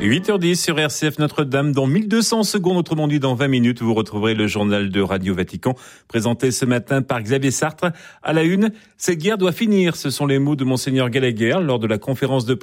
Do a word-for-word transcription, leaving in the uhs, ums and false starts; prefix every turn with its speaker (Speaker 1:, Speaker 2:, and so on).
Speaker 1: huit heures dix sur R C F Notre-Dame. Dans mille deux cents secondes, autrement dit dans vingt minutes, vous retrouverez le journal de Radio Vatican, présenté ce matin par Xavier Sartre. À la une, cette guerre doit finir. Ce sont les mots de Monseigneur Gallagher lors de la conférence de